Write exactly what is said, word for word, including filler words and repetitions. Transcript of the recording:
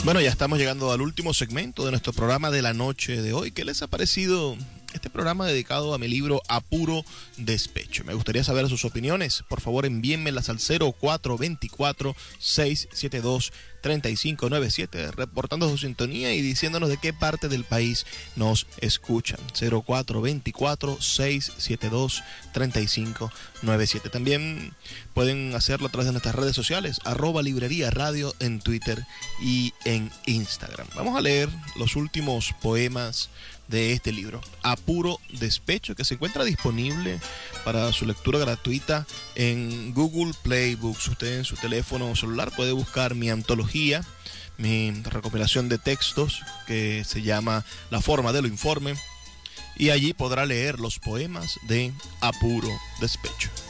Bueno, ya estamos llegando al último segmento de nuestro programa de la noche de hoy. ¿Qué les ha parecido este programa dedicado a mi libro A Puro Despecho? Me gustaría saber sus opiniones. Por favor, envíenmelas al cero cuatro dos cuatro, seis siete dos, tres cinco nueve siete, reportando su sintonía y diciéndonos de qué parte del país nos escuchan. cero cuatro dos cuatro, seis siete dos, tres cinco nueve siete. También pueden hacerlo a través de nuestras redes sociales, arroba librería radio en Twitter y en Instagram. Vamos a leer los últimos poemas de este libro, A Puro Despecho, que se encuentra disponible para su lectura gratuita en Google Play Books. Usted en su teléfono celular puede buscar mi antología, mi recopilación de textos, que se llama La Forma de lo Informe, y allí podrá leer los poemas de A Puro Despecho.